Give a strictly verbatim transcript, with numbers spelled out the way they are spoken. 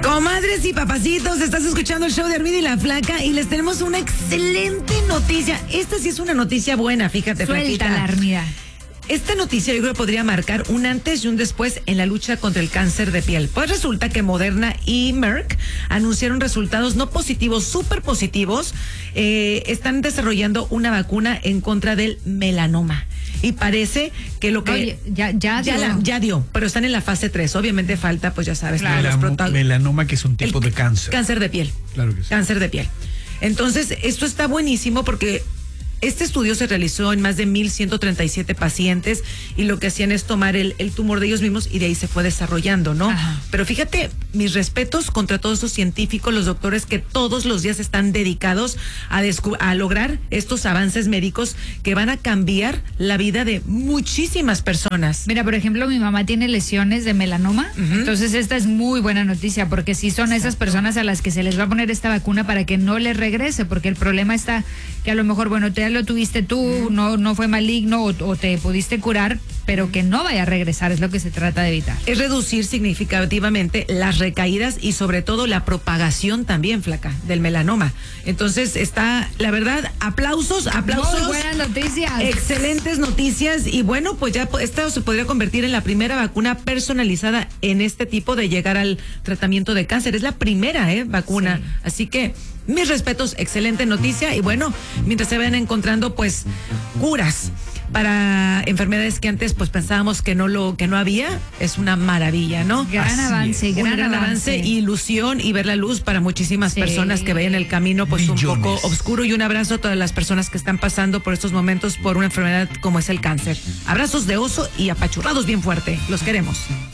Comadres y papacitos, estás escuchando el show de Armida y la Flaca y les tenemos una excelente noticia. Esta sí es una noticia buena, fíjate, Suelta Flaquita. la Armida. Esta noticia yo creo que podría marcar un antes y un después en la lucha contra el cáncer de piel. Pues resulta que Moderna y Merck anunciaron resultados no positivos, súper positivos. Eh, están desarrollando una vacuna en contra del melanoma. Y parece que lo que... Oye, ya, ya, ya, dio. la- ya dio, pero están en la fase tres. Obviamente falta, pues ya sabes, Claro. los Melamo- prota- melanoma, que es un tipo el de cáncer. Cáncer de piel. Claro que sí. Cáncer de piel. Entonces, esto está buenísimo porque este estudio se realizó en más de mil ciento treinta y siete pacientes y lo que hacían es tomar el, el tumor de ellos mismos y de ahí se fue desarrollando, ¿no? Ajá. Pero fíjate, mis respetos contra todos esos científicos, los doctores que todos los días están dedicados a, descu- a lograr estos avances médicos que van a cambiar la vida de muchísimas personas. Mira, por ejemplo, mi mamá tiene lesiones de melanoma, Ujú. entonces esta es muy buena noticia, porque sí son esas personas a las que se les va a poner esta vacuna para que no les regrese, porque el problema está que a lo mejor, bueno, te lo tuviste tú, no, no fue maligno o, o te pudiste curar, pero que no vaya a regresar, es lo que se trata de evitar. Es reducir significativamente las recaídas y sobre todo la propagación también, Flaca, del melanoma. Entonces está, la verdad, aplausos, aplausos. Muy buenas noticias. Excelentes noticias y bueno, pues ya po- esta se podría convertir en la primera vacuna personalizada en este tipo de llegar al tratamiento de cáncer. Es la primera eh, vacuna. Sí. Así que mis respetos, excelente noticia y bueno, mientras se vayan encontrando pues curas para enfermedades que antes pues pensábamos que no lo que no había, es una maravilla, ¿no? Gran Así avance, es. gran, Un gran avance. avance, ilusión y ver la luz para muchísimas Sí. personas que vean el camino pues un Millones. poco oscuro y un abrazo a todas las personas que están pasando por estos momentos por una enfermedad como es el cáncer. Abrazos de oso y apachurrados bien fuerte. Los queremos.